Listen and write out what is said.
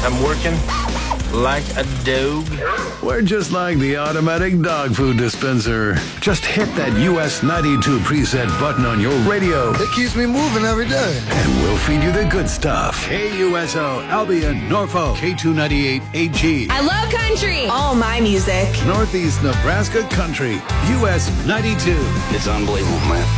I'm working like a dog. We're just like the automatic dog food dispenser. Just hit that US 92 preset button on your radio. It keeps me moving every day. And we'll feed you the good stuff. KUSO, Albion, Norfolk, K298 AG. I love country. All my music. Northeast Nebraska Country, US 92. It's unbelievable, man.